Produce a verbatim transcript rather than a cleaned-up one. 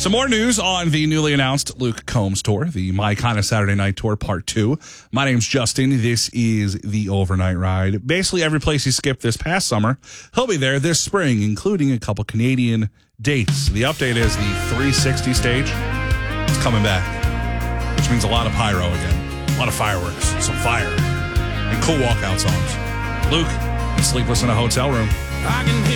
Some more news on the newly announced Luke Combs tour, the My Kind of Saturday Night Tour Part two. My name's Justin. This is the Overnight Ride. Basically, every place he skipped this past summer, he'll be there this spring, including a couple Canadian dates. The update is the three sixty stage is coming back, which means a lot of pyro again, a lot of fireworks, some fire, and cool walkout songs. Luke, Sleepless in a Hotel Room. I can hear